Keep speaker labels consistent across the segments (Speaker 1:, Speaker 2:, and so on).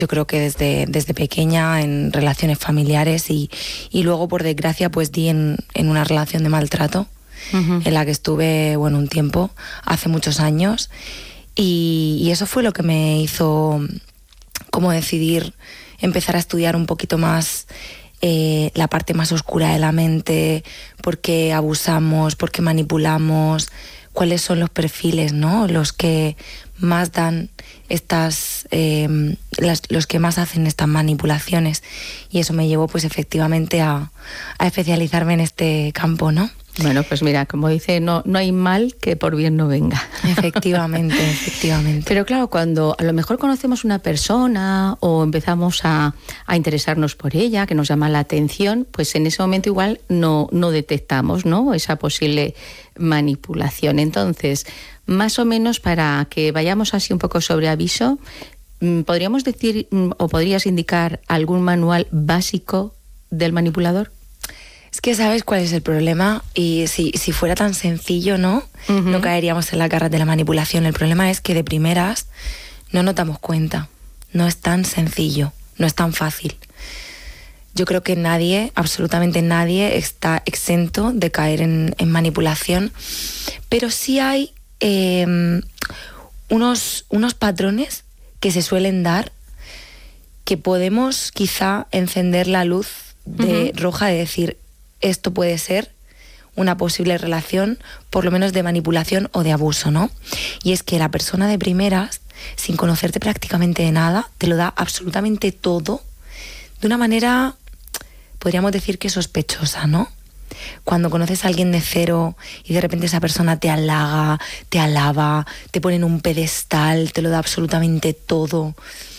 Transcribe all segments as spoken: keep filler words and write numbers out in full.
Speaker 1: Yo creo que desde, desde pequeña en relaciones familiares y, y luego, por desgracia, pues di en, en una relación de maltrato uh-huh. en la que estuve, bueno, un tiempo, hace muchos años. Y, y eso fue lo que me hizo como decidir empezar a estudiar un poquito más eh, la parte más oscura de la mente, por qué abusamos, por qué manipulamos, cuáles son los perfiles, ¿no? Los que más dan estas, eh, las, los que más hacen estas manipulaciones. Y eso me llevó pues efectivamente a, a especializarme en este campo, ¿no?
Speaker 2: Bueno, pues mira, como dice, no, no hay mal que por bien no venga.
Speaker 1: Efectivamente, efectivamente.
Speaker 2: Pero claro, cuando a lo mejor conocemos una persona o empezamos a, a interesarnos por ella, que nos llama la atención, pues en ese momento igual no, no detectamos, ¿no?, esa posible manipulación. Entonces, más o menos para que vayamos así un poco sobre aviso, ¿podríamos decir o podrías indicar algún manual básico del manipulador?
Speaker 1: Es que sabes cuál es el problema, y si, si fuera tan sencillo, ¿no? Uh-huh. No caeríamos en la garra de la manipulación. El problema es que de primeras no nos damos cuenta. No es tan sencillo, no es tan fácil. Yo creo que nadie, absolutamente nadie, está exento de caer en, en manipulación, pero sí hay eh, unos, unos patrones que se suelen dar, que podemos quizá encender la luz de uh-huh. roja de decir, esto puede ser una posible relación, por lo menos de manipulación o de abuso, ¿no? Y es que la persona de primeras, sin conocerte prácticamente de nada, te lo da absolutamente todo de una manera, podríamos decir que sospechosa, ¿no? Cuando conoces a alguien de cero y de repente esa persona te halaga, te alaba, te pone en un pedestal, te lo da absolutamente todo.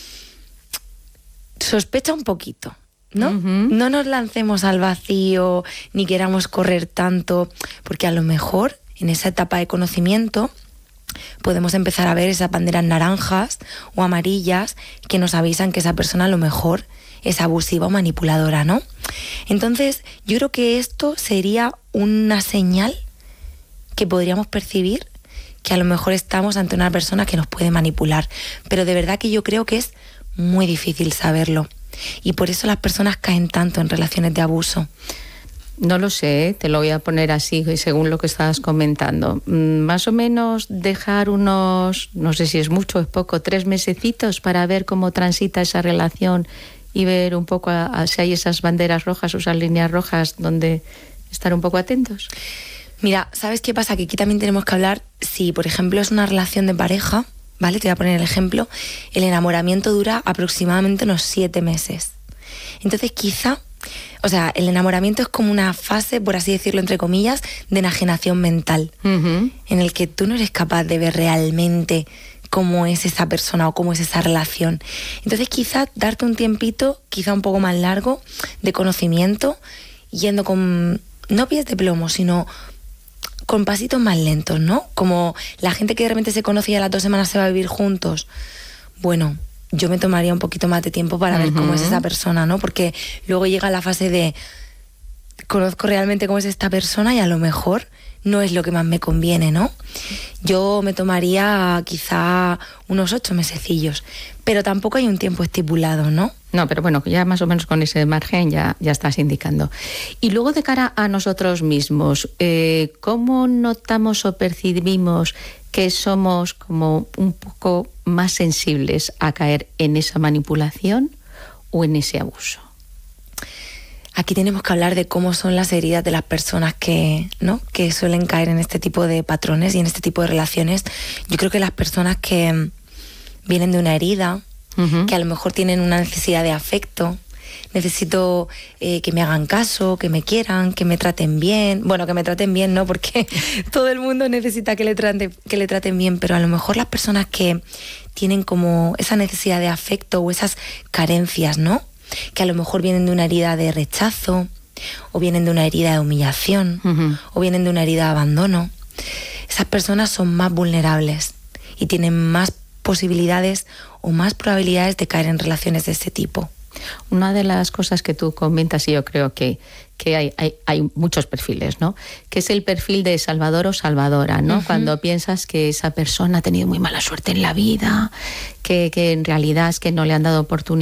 Speaker 1: Sospecha un poquito, ¿no? Uh-huh. No nos lancemos al vacío ni queramos correr tanto, porque a lo mejor en esa etapa de conocimiento podemos empezar a ver esas banderas naranjas o amarillas que nos avisan que esa persona a lo mejor es abusiva o manipuladora, ¿no? Entonces, yo creo que esto sería una señal que podríamos percibir que a lo mejor estamos ante una persona que nos puede manipular, pero de verdad que yo creo que es muy difícil saberlo. Y por eso las personas caen tanto en relaciones de abuso.
Speaker 2: No lo sé, te lo voy a poner así según lo que estabas comentando. Más o menos dejar unos, no sé si es mucho o es poco, tres mesecitos para ver cómo transita esa relación y ver un poco a, a, si hay esas banderas rojas o esas líneas rojas donde estar un poco atentos.
Speaker 1: Mira, ¿sabes qué pasa? Que aquí también tenemos que hablar, si por ejemplo es una relación de pareja, ¿vale? Te voy a poner el ejemplo. El enamoramiento dura aproximadamente unos siete meses. Entonces quizá, o sea, el enamoramiento es como una fase, por así decirlo, entre comillas, de enajenación mental, uh-huh. en el que tú no eres capaz de ver realmente cómo es esa persona o cómo es esa relación. Entonces quizá darte un tiempito, quizá un poco más largo, de conocimiento, yendo con, no pies de plomo, sino con pasitos más lentos, ¿no? Como la gente que de repente se conoce y a las dos semanas se va a vivir juntos. Bueno, yo me tomaría un poquito más de tiempo para uh-huh. ver cómo es esa persona, ¿no? Porque luego llega la fase de conozco realmente cómo es esta persona y a lo mejor no es lo que más me conviene, ¿no? Yo me tomaría quizá unos ocho mesecillos, pero tampoco hay un tiempo estipulado, ¿no?
Speaker 2: No, pero bueno, ya más o menos con ese margen ya, ya estás indicando. Y luego de cara a nosotros mismos, eh, ¿cómo notamos o percibimos que somos como un poco más sensibles a caer en esa manipulación o en ese abuso?
Speaker 1: Aquí tenemos que hablar de cómo son las heridas de las personas que, ¿no?, que suelen caer en este tipo de patrones y en este tipo de relaciones. Yo creo que las personas que vienen de una herida, uh-huh. que a lo mejor tienen una necesidad de afecto, necesito eh, que me hagan caso, que me quieran, que me traten bien. Bueno, que me traten bien, ¿no? Porque todo el mundo necesita que le, trate, que le traten bien, pero a lo mejor las personas que tienen como esa necesidad de afecto o esas carencias, ¿no?, que a lo mejor vienen de una herida de rechazo, o vienen de una herida de humillación, uh-huh. o vienen de una herida de abandono. Esas personas son más vulnerables y tienen más posibilidades o más probabilidades de caer en relaciones de este tipo.
Speaker 2: Una de las cosas que tú comentas, y yo creo que, que hay, hay, hay muchos perfiles, ¿no? Que es el perfil de salvador o salvadora, ¿no? Uh-huh. Cuando piensas que esa persona ha tenido muy mala suerte en la vida, que, que en realidad es que no le han dado oportunidad